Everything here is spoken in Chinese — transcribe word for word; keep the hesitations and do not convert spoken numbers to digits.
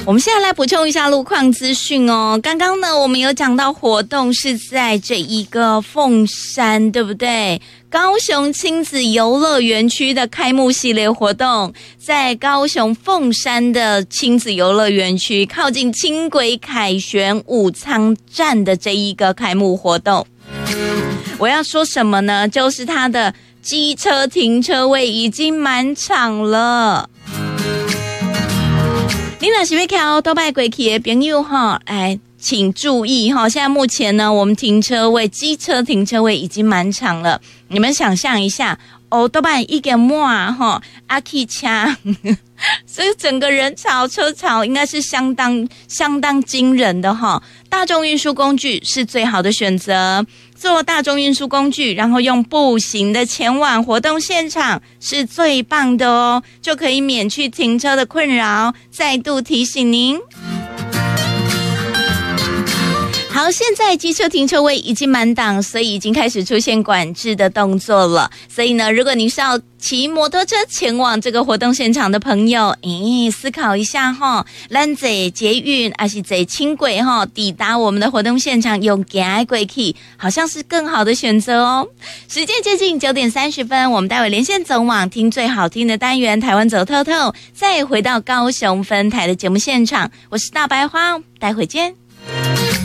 我们现在来补充一下路况资讯哦。刚刚呢，我们有讲到活动是在这一个凤山，对不对？高雄亲子游乐园区的开幕系列活动，在高雄凤山的亲子游乐园区，靠近轻轨凯旋武仓站的这一个开幕活动。我要说什么呢？就是它的机车停车位已经满场了。你若是要靠倒摆过去的朋友哈，哎，请注意哈！现在目前呢，我们停车位机车停车位已经满场了。你们想象一下，哦，倒摆一个满哈，阿 K 车，所以整个人潮车潮应该是相当相当惊人的哈。大众运输工具是最好的选择。坐大众运输工具，然后用步行的前往活动现场是最棒的哦，就可以免去停车的困扰。再度提醒您。好，现在机车停车位已经满档，所以已经开始出现管制的动作了。所以呢，如果你是要骑摩托车前往这个活动现场的朋友，诶，思考一下哈，咱坐捷运还是坐轻轨哈，抵达我们的活动现场用行的过去，好像是更好的选择哦。时间接近九点三十分，我们待会连线总网听最好听的单元台湾走透透，再回到高雄分台的节目现场，我是大白花，待会见。